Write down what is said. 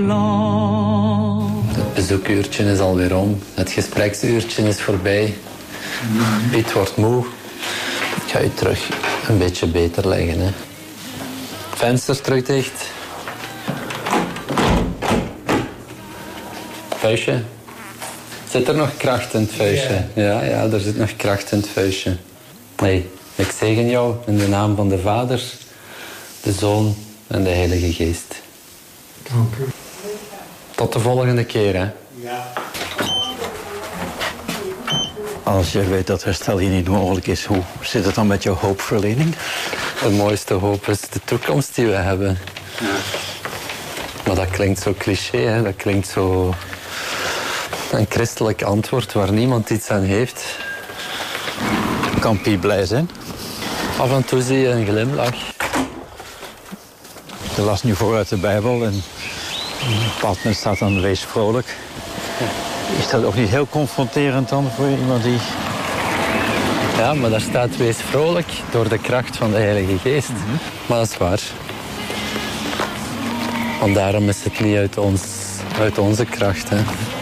Het bezoekuurtje is alweer om. Het gespreksuurtje is voorbij. Piet wordt moe. Ik ga je terug een beetje beter leggen. Hè. Venster terug dicht. Vuistje. Zit er nog kracht in het vuistje? Ja, er zit nog kracht in het vuistje. Nee, ik zegen jou in de naam van de Vader, de Zoon en de Heilige Geest. Dank u. Tot de volgende keer, hè. Ja. Als je weet dat herstel hier niet mogelijk is, hoe zit het dan met jouw hoopverlening? De mooiste hoop is de toekomst die we hebben. Ja. Maar dat klinkt zo cliché, hè. Dat klinkt zo... een christelijk antwoord waar niemand iets aan heeft. Kan Piet blij zijn? Af en toe zie je een glimlach. Je las nu vooruit de Bijbel en op een bepaald moment staat dan wees vrolijk. Is dat ook niet heel confronterend dan voor iemand die... Ja, maar daar staat wees vrolijk door de kracht van de Heilige Geest. Maar dat is waar. Want daarom is het niet uit onze kracht, hè.